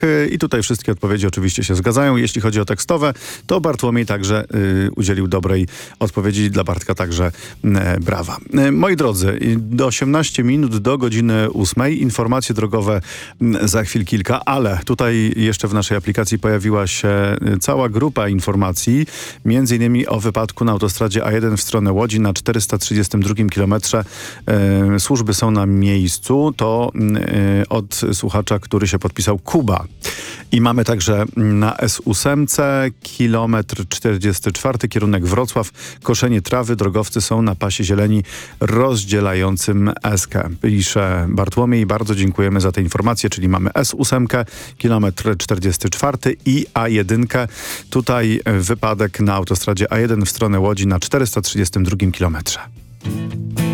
I tutaj wszystkie odpowiedzi oczywiście się zgadzają. Jeśli chodzi o tekstowe, to Bartłomiej także udzielił dobrej odpowiedzi. Dla Bartka także brawa. Moi drodzy, do 18 minut do godziny 8. Informacje drogowe za chwil kilka, ale tutaj jeszcze w naszej aplikacji pojawiła się cała grupa informacji, między innymi o wypadku na autostradzie A1 w stronę Łodzi na 432 kilometrze. Służby są na miejscu. To od słuchacza, który się podpisał, Kuba. I mamy także na S8 kilometr 44, kierunek Wrocław, koszenie trawy, drogowcy są na pasie zieleni rozdzielającym Eskę. Pisze Bartłomiej, bardzo dziękujemy za te informacje, czyli mamy S8, kilometr 44 i A1. Tutaj wypadek na autostradzie A1 w stronę Łodzi na 432 kilometrze.